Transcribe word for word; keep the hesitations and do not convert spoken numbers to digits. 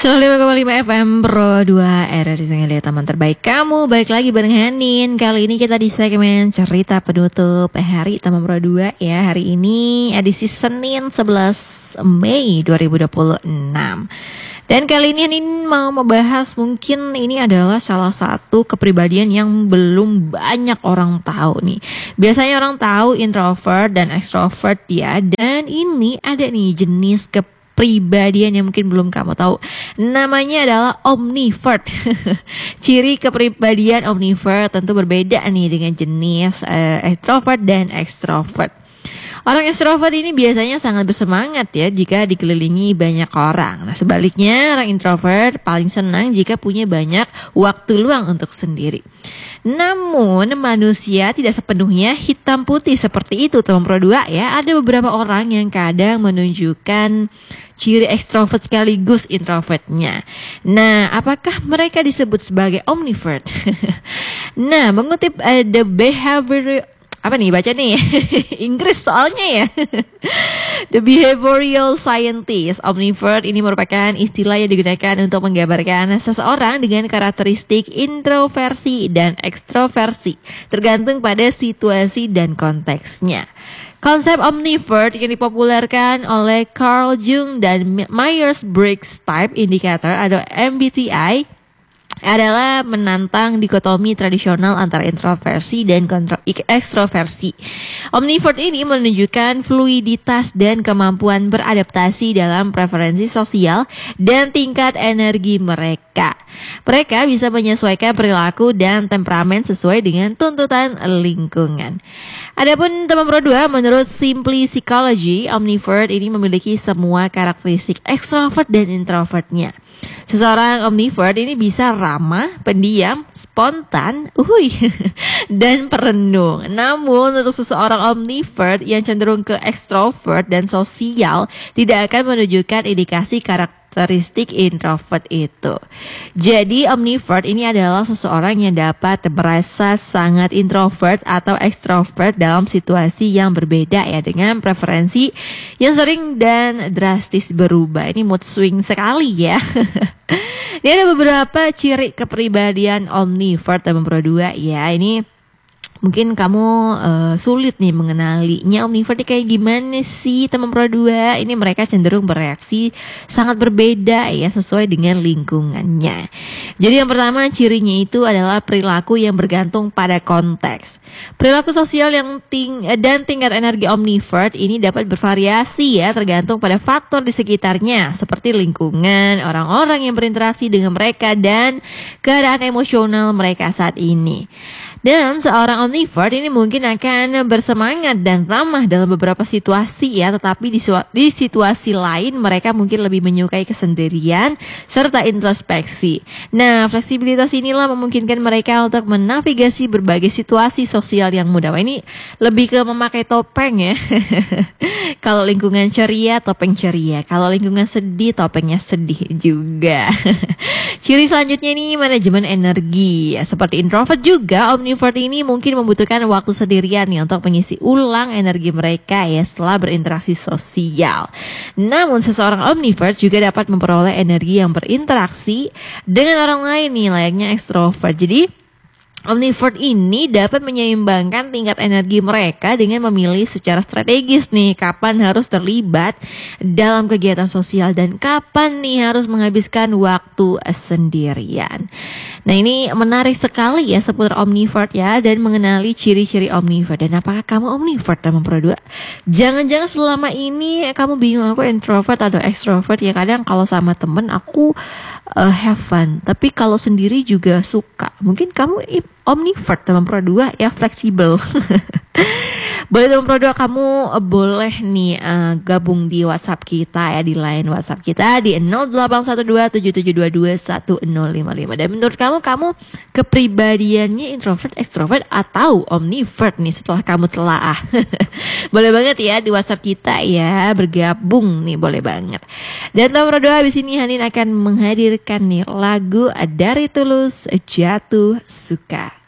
seratus lima koma lima F M Pro dua era di lihat teman terbaik kamu. Balik lagi bareng Hanin. Kali ini kita di segmen cerita penutup hari teman Pro dua ya. Hari ini edisi Senin sebelas Mei dua ribu dua puluh enam. Dan kali ini Hanin mau membahas, mungkin ini adalah salah satu kepribadian yang belum banyak orang tahu nih. Biasanya orang tahu introvert dan extrovert ya. Dan ini ada nih jenis kepribadian pribadian yang mungkin belum kamu tahu. Namanya adalah omnivert. Ciri kepribadian omnivert tentu berbeda nih dengan jenis uh, introvert dan extrovert. Orang extrovert ini biasanya sangat bersemangat ya jika dikelilingi banyak orang. Nah, sebaliknya orang introvert paling senang jika punya banyak waktu luang untuk sendiri. Namun manusia tidak sepenuhnya hitam putih seperti itu teman Pro dua ya. Ada beberapa orang yang kadang menunjukkan ciri ekstrovert sekaligus introvertnya. Nah, apakah mereka disebut sebagai omnivert? Nah, mengutip uh, The Behavior apa nih baca nih Inggris soalnya ya. The Behavioral Scientist, omnivert ini merupakan istilah yang digunakan untuk menggambarkan seseorang dengan karakteristik introversi dan ekstroversi, tergantung pada situasi dan konteksnya. Konsep omnivert yang dipopulerkan oleh Carl Jung dan Myers-Briggs Type Indicator atau M B T I adalah menantang dikotomi tradisional antara introversi dan kontro- ekstroversi. Omnivert ini menunjukkan fluiditas dan kemampuan beradaptasi dalam preferensi sosial dan tingkat energi mereka. Mereka bisa menyesuaikan perilaku dan temperamen sesuai dengan tuntutan lingkungan. Adapun teman Pro dua, menurut Simply Psychology, omnivert ini memiliki semua karakteristik ekstrovert dan introvertnya. Seseorang omnivert ini bisa ramah, pendiam, spontan, uhuy, dan perenung. Namun untuk seseorang omnivert yang cenderung ke ekstrovert dan sosial tidak akan menunjukkan indikasi karakteristik introvert itu. Jadi omnivert ini adalah seseorang yang dapat merasa sangat introvert atau ekstrovert dalam situasi yang berbeda ya, dengan preferensi yang sering dan drastis berubah. Ini mood swing sekali ya. Ini ada beberapa ciri kepribadian omnivert teman Pro dua ya. Ini mungkin kamu uh, sulit nih mengenalinya omnivert kayak gimana sih teman Pro dua. Ini mereka cenderung bereaksi sangat berbeda ya sesuai dengan lingkungannya. Jadi yang pertama cirinya itu adalah perilaku yang bergantung pada konteks. Perilaku sosial yang ting dan tingkat energi omnivert ini dapat bervariasi ya, tergantung pada faktor di sekitarnya seperti lingkungan, orang-orang yang berinteraksi dengan mereka, dan keadaan emosional mereka saat ini. Dan seorang omnivert ini mungkin akan bersemangat dan ramah dalam beberapa situasi ya, tetapi di, di situasi lain mereka mungkin lebih menyukai kesendirian serta introspeksi. Nah, fleksibilitas inilah memungkinkan mereka untuk menavigasi berbagai situasi sosial yang mudah. Wah, ini lebih ke memakai topeng ya. Kalau lingkungan ceria, topeng ceria. Kalau lingkungan sedih, topengnya sedih juga. Ciri selanjutnya ini manajemen energi. Seperti introvert juga, omnivert ini mungkin membutuhkan waktu sendirian nih untuk mengisi ulang energi mereka ya setelah berinteraksi sosial. Namun seseorang omnivert juga dapat memperoleh energi yang berinteraksi dengan orang lain nih layaknya ekstrovert. Jadi omnivert ini dapat menyeimbangkan tingkat energi mereka dengan memilih secara strategis nih kapan harus terlibat dalam kegiatan sosial dan kapan nih harus menghabiskan waktu sendirian. Nah, ini menarik sekali ya seputar omnivert ya, dan mengenali ciri-ciri omnivert. Dan apakah kamu omnivert teman Pro dua? Jangan-jangan selama ini kamu bingung aku introvert atau extrovert ya. Kadang kalau sama temen aku uh, have fun, tapi kalau sendiri juga suka. Mungkin kamu omnivert teman Pro dua ya, fleksibel. Boleh teman Pro dua, kamu uh, boleh nih uh, gabung di WhatsApp kita ya, di line WhatsApp kita di nol delapan satu dua tujuh tujuh dua dua satu nol lima lima. Dan menurut kamu, kamu kepribadiannya introvert, extrovert atau omnivert nih setelah kamu telaah? Boleh banget ya di WhatsApp kita ya, bergabung nih, boleh banget. Dan teman Pro dua, habis ini Hanin akan menghadirkan nih lagu dari Tulus, Jatuh Suka.